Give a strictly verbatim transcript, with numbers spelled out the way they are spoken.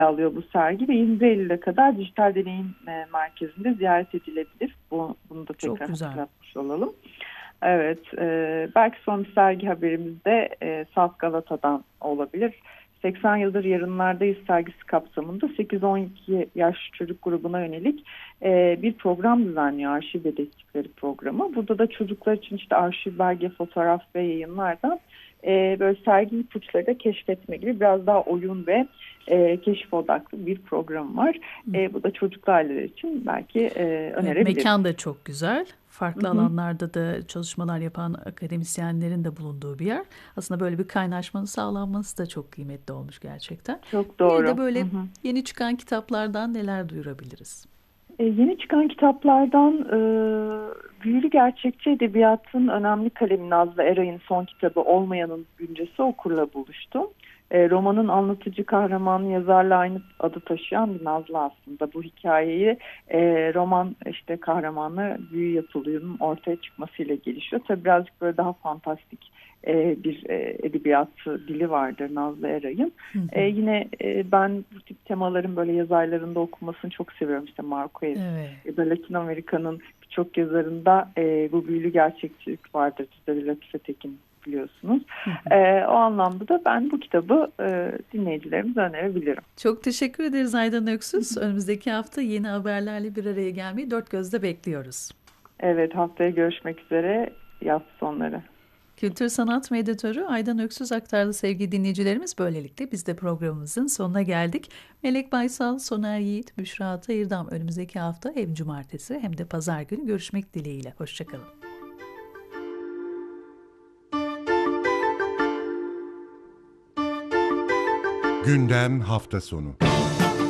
alıyor bu sergi ve yirmi Eylül'e kadar Dijital Deneyim e, Merkezi'nde ziyaret edilebilir. Bu, bunu da Çok tekrar güzel. hatırlatmış olalım. Evet, e, belki son bir sergi haberimiz de e, Salt Galata'dan olabilir. seksen yıldır yarınlardayız sergisi kapsamında sekiz on iki yaş çocuk grubuna yönelik e, bir program düzenliyor, arşiv dedektifleri programı. Burada da çocuklar için işte arşiv, belge, fotoğraf ve yayınlardan e, böyle sergi ipuçları da keşfetme gibi biraz daha oyun ve e, keşif odaklı bir program var. E, bu da çocuklu aileler için belki e, Evet, önerebiliriz. mekan da çok güzel. Farklı Hı hı. alanlarda da çalışmalar yapan akademisyenlerin de bulunduğu bir yer. Aslında böyle bir kaynaşmanın sağlanması da çok kıymetli olmuş gerçekten. Çok Bir doğru. de böyle Hı hı. yeni çıkan kitaplardan neler duyurabiliriz? E, yeni çıkan kitaplardan e, büyülü gerçekçi edebiyatın önemli kalemi Nazlı Eray'ın son kitabı Olmayanın Güncesi okurla buluştu. E, romanın anlatıcı kahramanı yazarla aynı adı taşıyan bir Nazlı aslında. Bu hikayeyi e, roman işte kahramanı büyü yapılığının ortaya çıkmasıyla gelişiyor. Tabii birazcık böyle daha fantastik e, bir e, edebiyat dili vardır Nazlı Eray'ın. E, yine e, ben bu tip temaların böyle yazarlarında okumasını çok seviyorum. İşte Marquez Evet. ya da Latin Amerika'nın birçok yazarında e, bu büyülü gerçekçilik vardır. İşte Latife Tekin biliyorsunuz. E, o anlamda da ben bu kitabı e, dinleyicilerimize önerebilirim. Çok teşekkür ederiz Aydan Öksüz. Önümüzdeki hafta yeni haberlerle bir araya gelmeyi dört gözle bekliyoruz. Evet, haftaya görüşmek üzere. Yaz sonları. Kültür sanat medyatörü Aydan Öksüz aktardı sevgili dinleyicilerimiz. Böylelikle biz de programımızın sonuna geldik. Melek Baysal, Soner Yiğit, Büşra Atayırdam önümüzdeki hafta hem cumartesi hem de pazar günü görüşmek dileğiyle. Hoşçakalın. Gündem hafta sonu.